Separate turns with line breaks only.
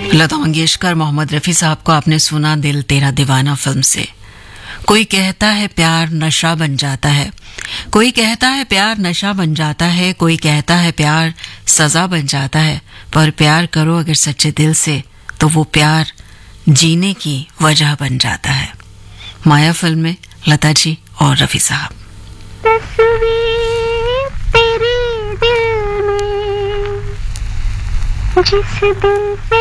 लता मंगेशकर, मोहम्मद रफ़ी साहब को आपने सुना दिल तेरा दीवाना फिल्म से। कोई कहता है प्यार नशा बन जाता है, कोई कहता है प्यार नशा बन जाता है, कोई कहता है प्यार सजा बन जाता है, पर प्यार करो अगर सच्चे दिल से तो वो प्यार जीने की वजह बन जाता है। माया फिल्म में लता जी और रफ़ी साहब।
तस्वीर तेरे दिल में जिस दिल से